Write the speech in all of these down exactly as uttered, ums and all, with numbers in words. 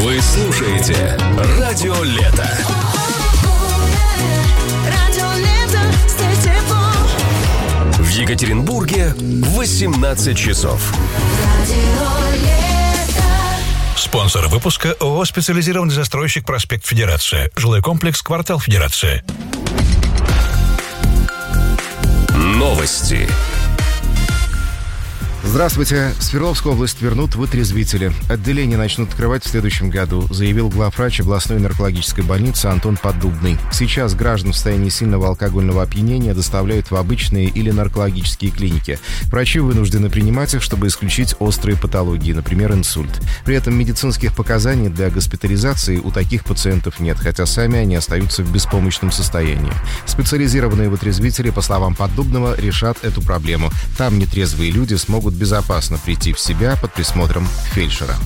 Вы слушаете Радио Лето. В Екатеринбурге восемнадцать часов. Спонсор выпуска ООО «Специализированный застройщик Проспект Федерация». Жилой комплекс «Квартал Федерация». Новости. Здравствуйте. Свердловскую область вернут вытрезвители. Отделение начнут открывать в следующем году, заявил главврач областной наркологической больницы Антон Поддубный. Сейчас граждан в состоянии сильного алкогольного опьянения доставляют в обычные или наркологические клиники. Врачи вынуждены принимать их, чтобы исключить острые патологии, например, инсульт. При этом медицинских показаний для госпитализации у таких пациентов нет, хотя сами они остаются в беспомощном состоянии. Специализированные вытрезвители, по словам Поддубного, решат эту проблему. Там нетрезвые люди смогут безопасно прийти в себя под присмотром фельдшера.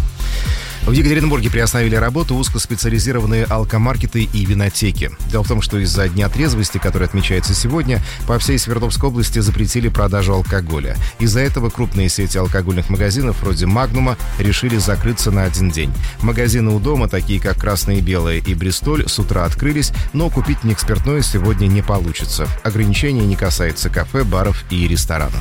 В Екатеринбурге приостановили работу узкоспециализированные алкомаркеты и винотеки. Дело в том, что из-за Дня трезвости, который отмечается сегодня, по всей Свердловской области запретили продажу алкоголя. Из-за этого крупные сети алкогольных магазинов вроде «Магнума» решили закрыться на один день. Магазины у дома, такие как «Красное и Белое» и «Бристоль», с утра открылись, но купить нespиртное сегодня не получится. Ограничения не касаются кафе, баров и ресторанов.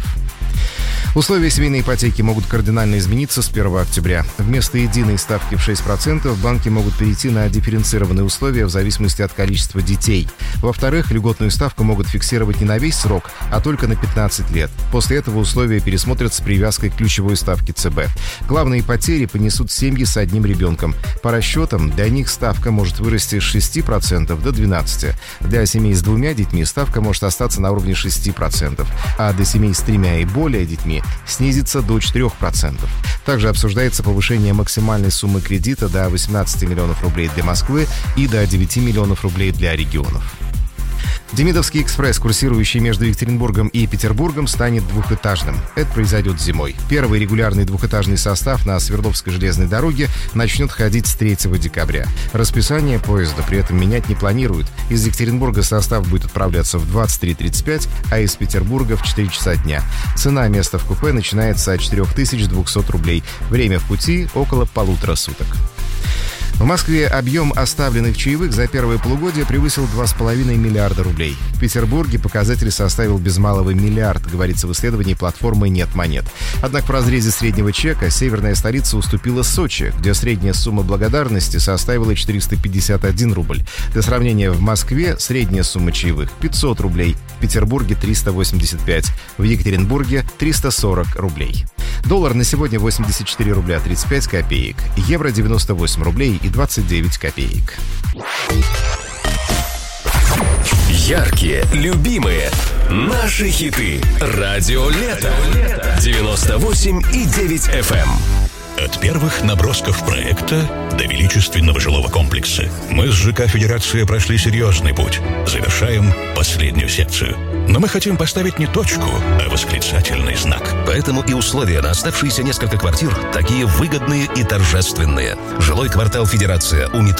Условия семейной ипотеки могут кардинально измениться с первого октября. Вместо единой ставки в шесть процентов банки могут перейти на дифференцированные условия в зависимости от количества детей. Во-вторых, льготную ставку могут фиксировать не на весь срок, а только на пятнадцать лет. После этого условия пересмотрят с привязкой к ключевой ставке ЦБ. Главные потери понесут семьи с одним ребенком. По расчетам, для них ставка может вырасти с шести процентов до двенадцати процентов. Для семей с двумя детьми ставка может остаться на уровне шести процентов, а для семей с тремя и более детьми снизится до четырёх процентов. Также обсуждается повышение максимальной суммы кредита до восемнадцати миллионов рублей для Москвы и до девяти миллионов рублей для регионов. Демидовский экспресс, курсирующий между Екатеринбургом и Петербургом, станет двухэтажным. Это произойдет зимой. Первый регулярный двухэтажный состав на Свердловской железной дороге начнет ходить с третьего декабря. Расписание поезда при этом менять не планируют. Из Екатеринбурга состав будет отправляться в двадцать три тридцать пять, а из Петербурга в четыре часа дня. Цена места в купе начинается от четыре тысячи двести рублей. Время в пути около полутора суток. В Москве объем оставленных чаевых за первое полугодие превысил два с половиной миллиарда рублей. В Петербурге показатель составил без малого миллиард, говорится в исследовании платформы «Нет монет». Однако в разрезе среднего чека северная столица уступила Сочи, где средняя сумма благодарности составила четыреста пятьдесят один рубль. Для сравнения, в Москве средняя сумма чаевых – пятьсот рублей, в Петербурге – триста восемьдесят пять, в Екатеринбурге – триста сорок рублей. Доллар на сегодня восемьдесят четыре рубля тридцать пять копеек, евро девяносто восемь рублей и двадцать девять копеек. Яркие, любимые, наши хиты. Радио Лето. девяносто восемь и девять эф эм. От первых набросков проекта до величественного жилого комплекса мы с ЖК «Федерация» прошли серьезный путь. Завершаем последнюю секцию. Но мы хотим поставить не точку, а восклицательный знак. Поэтому и условия на оставшиеся несколько квартир такие выгодные и торжественные. Жилой квартал «Федерация» у метро